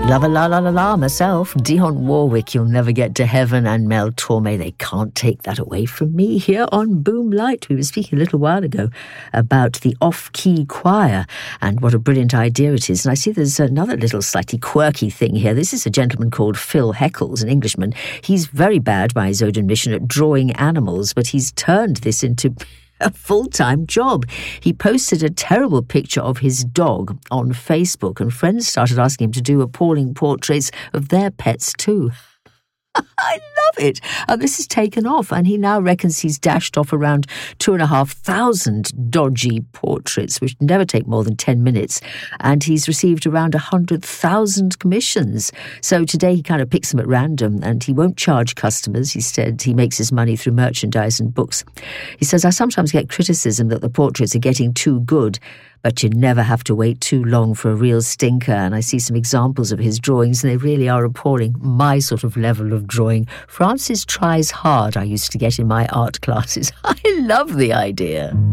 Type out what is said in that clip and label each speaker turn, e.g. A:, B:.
A: Love a la la la la myself. Dionne Warwick, You'll Never Get to Heaven, and Mel Torme, They Can't Take That Away From Me, here on Boom Light. We were speaking a little while ago about the off-key choir and what a brilliant idea it is. And I see there's another little slightly quirky thing here. This is a gentleman called Phil Heckles, an Englishman. He's very bad, by his own admission, at drawing animals, but he's turned this into a full-time job. He posted a terrible picture of his dog on Facebook, and friends started asking him to do appalling portraits of their pets too. I love it. This has taken off, and he now reckons he's dashed off around 2,500 dodgy portraits, which never take more than 10 minutes, and he's received around 100,000 commissions. So today he kind of picks them at random, and he won't charge customers. Instead, he makes his money through merchandise and books. He says, I sometimes get criticism that the portraits are getting too good, but you never have to wait too long for a real stinker. And I see some examples of his drawings, and they really are appalling. My sort of level of drawing. Francis Tries Hard I used to get in my art classes. I love the idea.